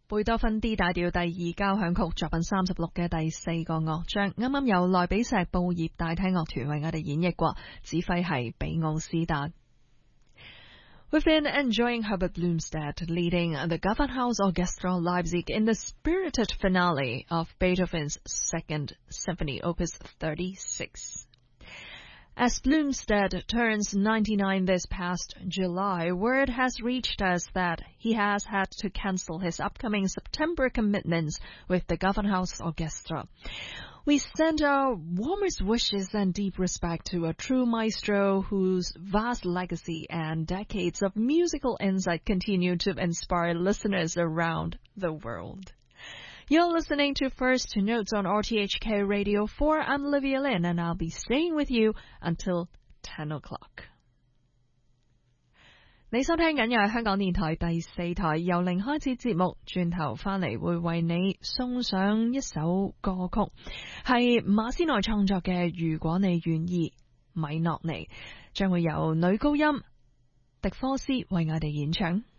貝多芬 D 大調第二交響曲作品36嘅第4個樂章，啱啱由萊比錫布葉大廳樂團為我哋演繹過，指揮係比奧斯達。We've been enjoying Herbert Blomstedt leading the Gewandhaus Orchestra Leipzig in the spirited finale of Beethoven's Second Symphony, Opus 36. As Blomstedt turns 99 this past July, word has reached us that he has had to cancel his upcoming September commitments with the Gewandhaus Orchestra. We send our warmest wishes and deep respect to a true maestro whose vast legacy and decades of musical insight continue to inspire listeners around the world. You're listening to First Notes on RTHK Radio 4. I'm Olivia Lin, and I'll be staying with you until 10 o'clock. 你收聽緊嘅係香港電台第4台由零開始節目，轉頭返嚟會為你送上一首歌曲，係馬斯內創作嘅《如果你願意》，米諾尼將會由女高音迪科斯為我哋演唱。